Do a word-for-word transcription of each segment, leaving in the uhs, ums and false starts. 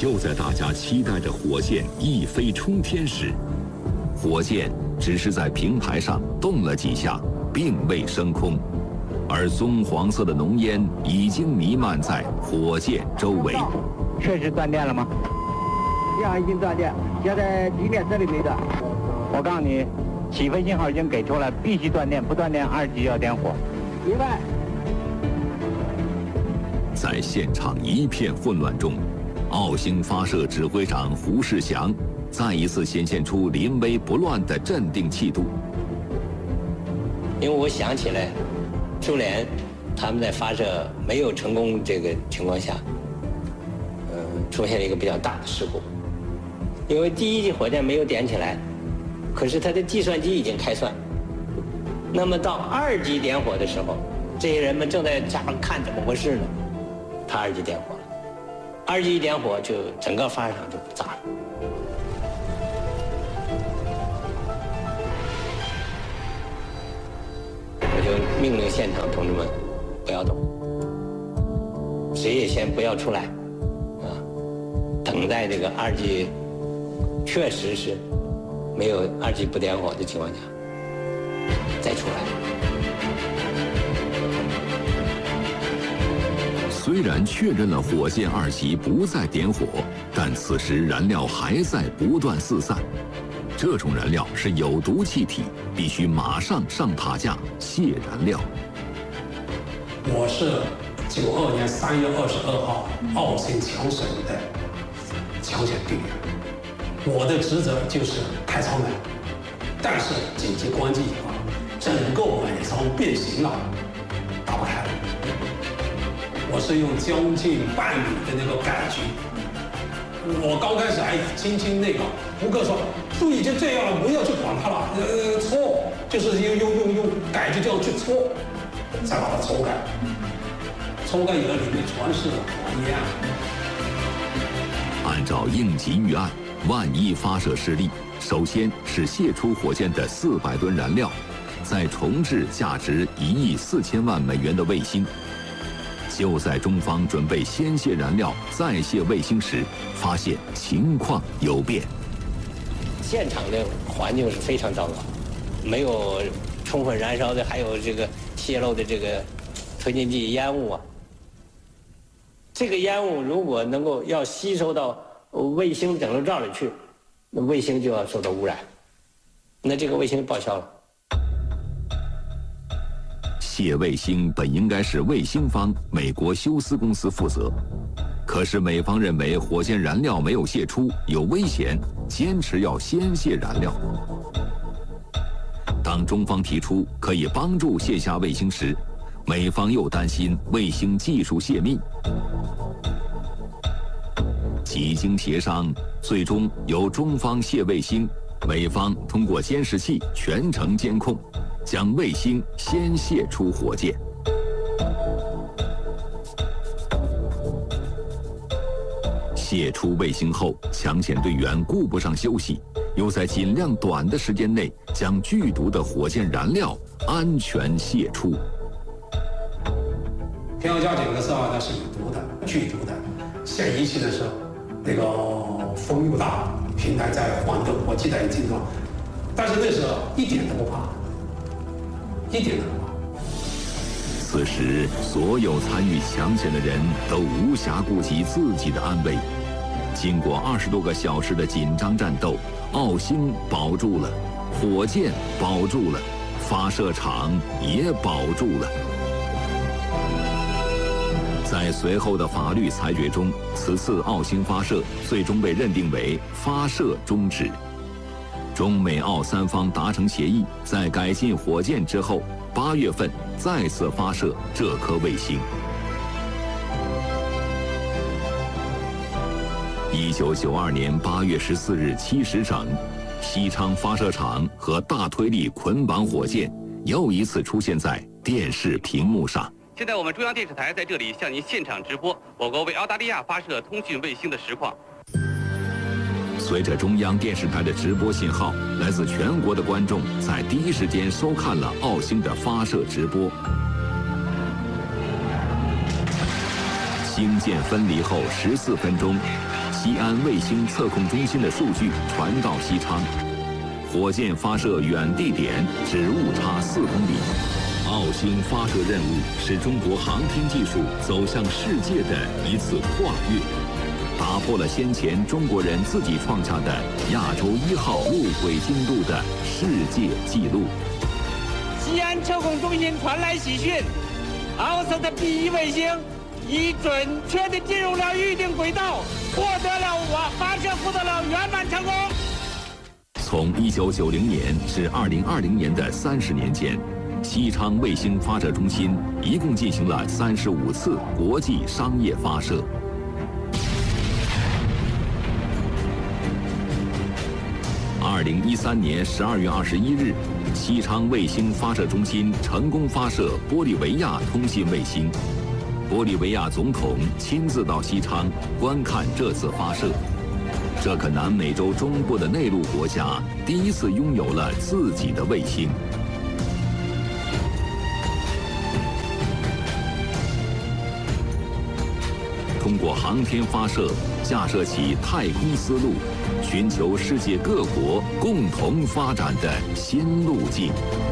就在大家期待着火箭一飞冲天时，火箭只是在平台上动了几下，并未升空，而棕黄色的浓烟已经弥漫在火箭周围。 确实断电了吗？ 电已经断电，现在地面这里没断。 我告诉你，起飞信号已经给出来，必须断电，不断电二级要点火。 明白。 在现场一片混乱中，澳星发射指挥长胡世祥再一次显现出临危不乱的镇定气度。 因为我想起来，苏联他们在发射没有成功这个情况下，嗯、呃，出现了一个比较大的事故。因为第一级火箭没有点起来，可是它的计算机已经开算。那么到二级点火的时候，这些人们正在下面看怎么回事呢？他二级点火了，二级一点火就整个发射场就炸了。我就命令现场同志们不要动，谁也先不要出来，啊，等待这个二级确实是没有二级不点火的情况下再出来。 虽然确认了火箭二级不再点火，但此时燃料还在不断四散。这种燃料是有毒气体，必须马上上塔架卸燃料。 我是九二年三月二十二号澳星强省的抢险队员，我的职责就是开舱门，但是紧急关机以后，整个尾舱变形了，打不开了。我是用将近半米的那个改局，我刚开始还轻轻那个，胡克说都已经这样了，不要去管它了，呃，搓，就是用用用用改局这样去搓，再把它搓开，搓开以后里面全是烟。 按照应急预案，万一发射失利，首先是泄出火箭的四百吨燃料，再重置价值一亿四千万美元的卫星。就在中方准备先卸燃料再卸卫星时，发现情况有变。 现场的环境是非常糟糕，没有充分燃烧的，还有这个泄漏的这个推进剂烟雾啊。这个烟雾如果能够要吸收到卫星整流罩里去，那卫星就要受到污染，那这个卫星报销了。 卸卫星本应该是卫星方美国休斯公司负责，可是美方认为火箭燃料没有泄出，有危险，坚持要先卸燃料。当中方提出可以帮助卸下卫星时，美方又担心卫星技术泄密。几经协商，最终由中方卸卫星，美方通过监视器全程监控，将卫星先卸出火箭。卸出卫星后，抢险队员顾不上休息，又在尽量短的时间内将剧毒的火箭燃料安全卸出。 天要加井的时候，它是有毒的、剧毒的。卸仪器的时候，那个风又大，平台在晃动，我记得很清楚。但是那时候一点都不怕，一点都不怕。 此时，所有参与抢险的人都无暇顾及自己的安危。经过二十多个小时的紧张战斗，澳星保住了，火箭保住了，发射场也保住了。在随后的法律裁决中，此次澳星发射最终被认定为发射终止。中美澳三方达成协议，在改进火箭之后，八月份再次发射这颗卫星。一九九二年八月十四日七时整，西昌发射场和大推力捆绑火箭又一次出现在电视屏幕上。 现在我们中央电视台在这里向您现场直播我国为澳大利亚发射通讯卫星的实况。 随着中央电视台的直播信号，来自全国的观众在第一时间收看了澳星的发射直播。星舰分离后十四分钟， 西安卫星测控中心的数据传到西昌，火箭发射远地点只误差四公里。奥星发射任务是中国航天技术走向世界的一次跨越，打破了先前中国人自己创下的亚洲一号路轨精度的世界纪录。 西安测控中心传来喜讯，奥斯的 B 一卫星已准确地进入了预定轨道，获得了我发射获得了圆满成功。 从一九九零年至二零二零年的三十年间，西昌卫星发射中心一共进行了三十五次国际商业发射。二零一三年十二月二十一日，西昌卫星发射中心成功发射玻利维亚通信卫星。玻利维亚总统亲自到西昌观看这次发射。这个南美洲中部的内陆国家第一次拥有了自己的卫星。通过航天发射，架设起太空丝路，寻求世界各国共同发展的新路径。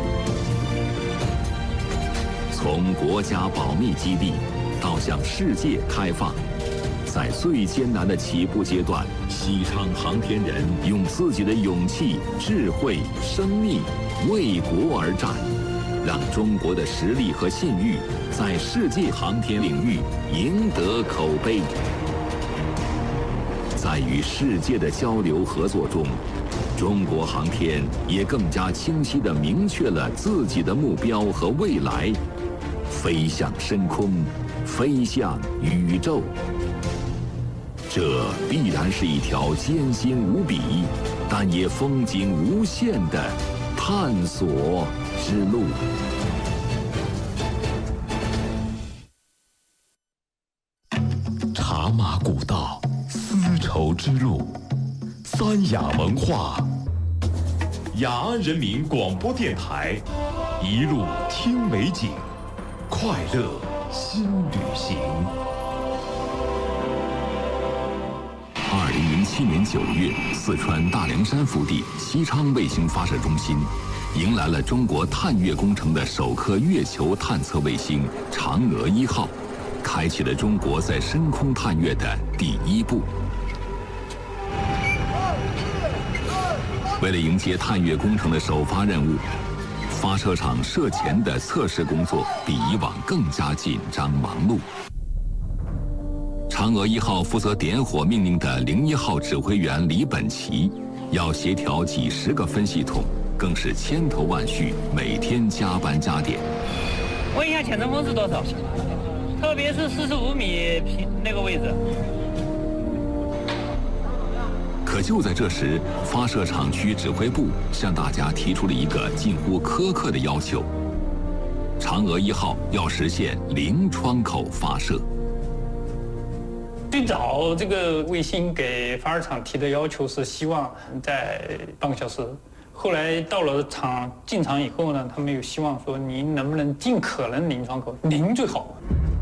从国家保密基地到向世界开放，在最艰难的起步阶段，西昌航天人用自己的勇气、智慧、生命为国而战，让中国的实力和信誉在世界航天领域赢得口碑。在与世界的交流合作中，中国航天也更加清晰地明确了自己的目标和未来，飞向深空，飞向宇宙。这必然是一条艰辛无比，但也风景无限的探索之路。 茶马古道，丝绸之路，三雅文化。雅安人民广播电台，一路听美景，快乐新旅行。 二零零七年九月，四川大凉山腹地西昌卫星发射中心迎来了中国探月工程的首颗月球探测卫星嫦娥一号，开启了中国在深空探月的第一步。为了迎接探月工程的首发任务，发射场射前的测试工作比以往更加紧张忙碌。嫦娥一号负责点火命令的零一号指挥员李本奇，要协调几十个分系统，更是千头万绪，每天加班加点。 问一下潜成风是多少？特别是四十五米平那个位置。 可就在这时，发射场区指挥部向大家提出了一个近乎苛刻的要求：嫦娥一号要实现零窗口发射。 最早这个卫星给发射场提的要求是希望在半个小时，后来到了场进场以后呢，他们有希望说您能不能尽可能零窗口，零最好。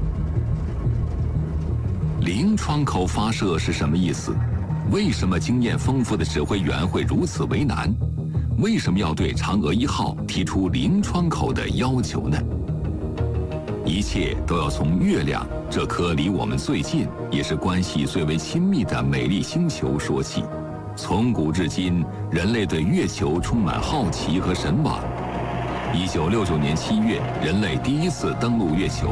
零窗口发射是什么意思？为什么经验丰富的指挥员会如此为难？为什么要对嫦娥一号提出零窗口的要求呢？一切都要从月亮这颗离我们最近，也是关系最为亲密的美丽星球说起。从古至今，人类对月球充满好奇和神往。一九六九年七月，人类第一次登陆月球。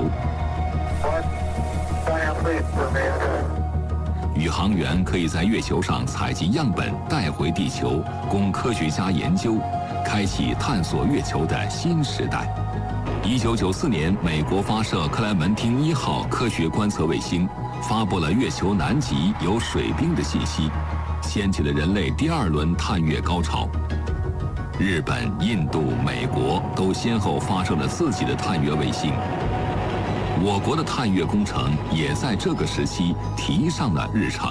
宇航员可以在月球上采集样本带回地球，供科学家研究，开启探索月球的新时代。一九九四年，美国发射克莱门汀一号科学观测卫星，发布了月球南极有水冰的信息，掀起了人类第二轮探月高潮。日本、印度、美国都先后发射了自己的探月卫星。我国的探月工程也在这个时期提上了日程。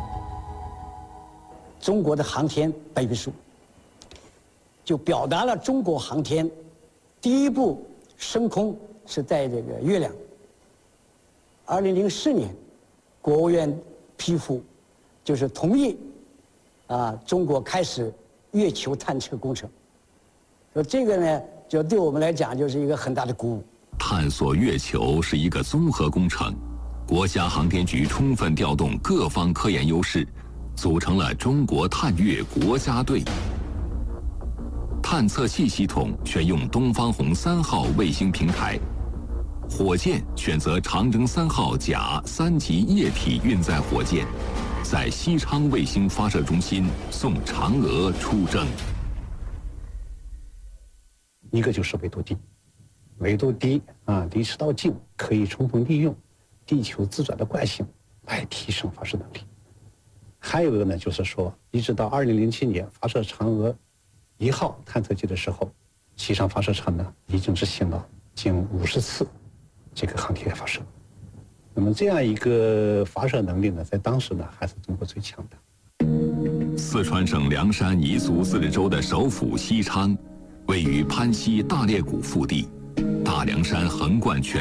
中国的航天白皮书就表达了中国航天第一步升空是在这个月亮。二零零四年，国务院批复就是同意啊中国开始月球探测工程。说这个呢，就对我们来讲就是一个很大的鼓舞。 探索月球是一个综合工程，国家航天局充分调动各方科研优势，组成了中国探月国家队。探测器系统选用东方红三号卫星平台，火箭选择长征三号甲三级液体运载火箭，在西昌卫星发射中心送嫦娥出征。 一个就是纬度低，纬度低啊，离赤道近，可以充分利用地球自转的惯性来提升发射能力。还有一个呢，就是说，一直到二零零七年发射嫦娥一号探测器的时候，西昌发射场呢已经执行了近五十次这个航天发射。那么这样一个发射能力呢，在当时呢还是中国最强的。 四川省凉山彝族自治州的首府西昌，位于攀西大裂谷腹地，大凉山横贯全